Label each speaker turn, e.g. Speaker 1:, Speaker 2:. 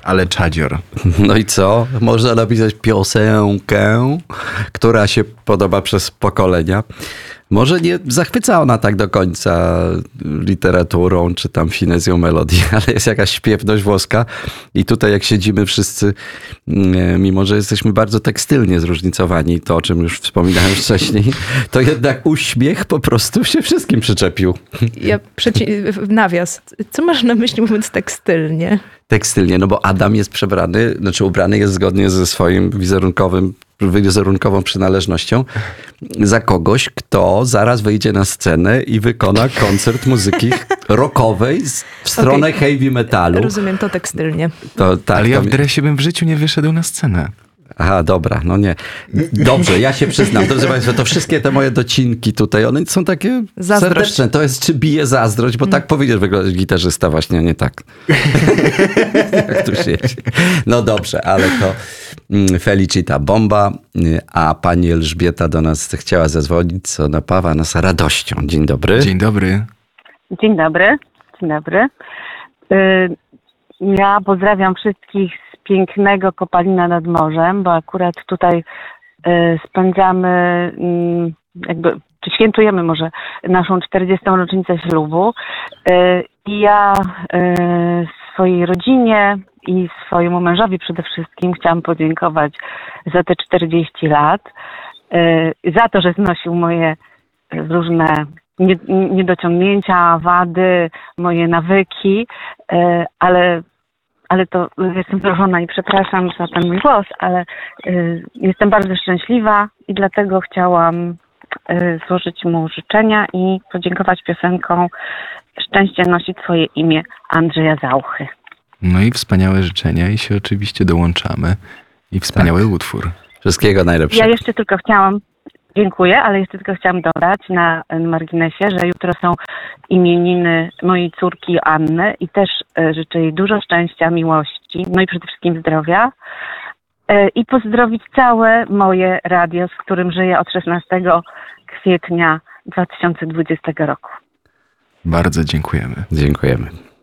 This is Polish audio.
Speaker 1: ale czadzior.
Speaker 2: No i co? Można napisać piosenkę, która się podoba przez pokolenia. Może nie zachwyca ona tak do końca literaturą, czy tam finezją melodii, ale jest jakaś śpiewność włoska. I tutaj jak siedzimy wszyscy, mimo że jesteśmy bardzo tekstylnie zróżnicowani, to o czym już wspominałem wcześniej, to jednak uśmiech po prostu się wszystkim przyczepił.
Speaker 3: Nawias. Co masz na myśli mówiąc tekstylnie?
Speaker 2: Tekstylnie, no bo Adam jest przebrany, znaczy ubrany jest zgodnie ze swoim wizerunkową przynależnością za kogoś, kto zaraz wyjdzie na scenę i wykona koncert muzyki rockowej w stronę heavy metalu.
Speaker 3: Rozumiem, to tekstylnie.
Speaker 1: Ale ja w dresie bym w życiu nie wyszedł na scenę.
Speaker 2: Aha, dobra, no nie. Dobrze, ja się przyznam. Drodzy Państwo, to wszystkie te moje docinki tutaj, one są takie serdeczne. To jest, czy bije zazdrość, bo tak powinien wyglądać gitarzysta właśnie, a nie tak. Jak tu siedzi. No dobrze, ale to Felicita Bomba, a pani Elżbieta do nas chciała zadzwonić, co napawa nas radością. Dzień dobry.
Speaker 1: Dzień dobry.
Speaker 4: Dzień dobry. Dzień dobry. Ja pozdrawiam wszystkich z pięknego Kopalina nad Morzem, bo akurat tutaj spędzamy, czy świętujemy może naszą 40. rocznicę ślubu. I ja swojej rodzinie i swojemu mężowi przede wszystkim chciałam podziękować za te 40 lat, za to, że znosił moje różne niedociągnięcia, wady, moje nawyki, ale to jestem wrażona i przepraszam za ten mój głos, ale jestem bardzo szczęśliwa i dlatego chciałam złożyć mu życzenia i podziękować piosenką Szczęście nosić swoje imię Andrzeja Zauchy.
Speaker 1: No i wspaniałe życzenia i się oczywiście dołączamy. I wspaniały utwór.
Speaker 2: Wszystkiego najlepszego.
Speaker 4: Ja jeszcze tylko chciałam, dziękuję, ale jeszcze tylko chciałam dodać na marginesie, że jutro są imieniny mojej córki Anny i też życzę jej dużo szczęścia, miłości, no i przede wszystkim zdrowia. I pozdrowić całe moje radio, z którym żyję od 16 kwietnia 2020 roku.
Speaker 1: Bardzo dziękujemy.
Speaker 2: Dziękujemy.